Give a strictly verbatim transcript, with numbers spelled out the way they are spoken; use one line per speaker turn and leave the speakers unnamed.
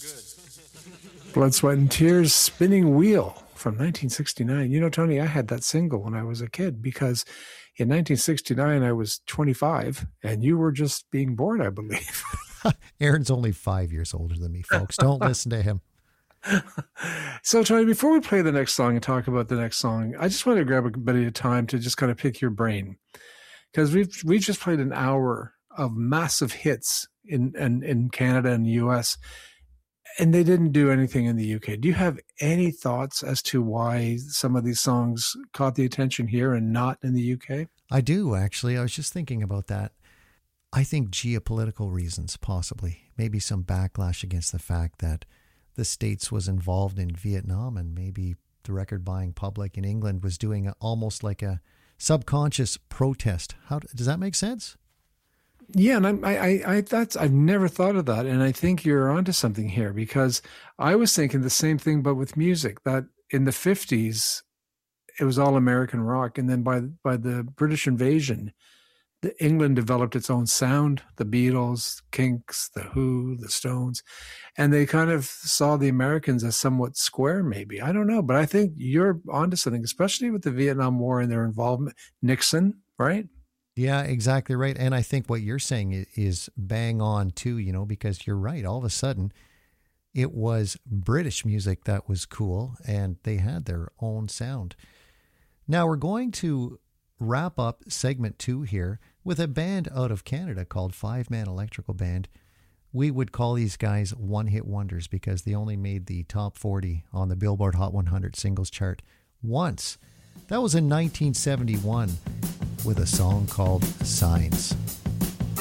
Blood, Sweat, and Tears, Spinning Wheel from nineteen sixty-nine. You know, Tony, I had that single when I was a kid because in nineteen sixty-nine I was twenty-five and you were just being born, I believe.
Aaron's only five years older than me, folks. Don't listen to him.
So, Tony, before we play the next song and talk about the next song, I just want to grab a bit of time to just kind of pick your brain because we've we just played an hour of massive hits in, in in Canada and the U S, and they didn't do anything in the U K. Do you have any thoughts as to why some of these songs caught the attention here and not in the U K?
I do, actually. I was just thinking about that. I think geopolitical reasons, possibly. Maybe some backlash against the fact that the States was involved in Vietnam, and maybe the record-buying public in England was doing a, almost like a subconscious protest. How does that make sense?
Yeah, and I, I, I, that's I've never thought of that, and I think you're onto something here because I was thinking the same thing, but with music. That in the fifties, it was all American rock, and then by by the British invasion, the England developed its own sound. The Beatles, Kinks, the Who, the Stones, and they kind of saw the Americans as somewhat square. Maybe I don't know, but I think you're onto something, especially with the Vietnam War and their involvement. Nixon, right?
Yeah, exactly right. And I think what you're saying is bang on too, you know, because you're right. All of a sudden, it was British music that was cool and they had their own sound. Now we're going to wrap up segment two here with a band out of Canada called Five Man Electrical Band. We would call these guys one-hit wonders because they only made the top forty on the Billboard Hot one hundred singles chart once. That was in nineteen seventy-one with a song called Signs.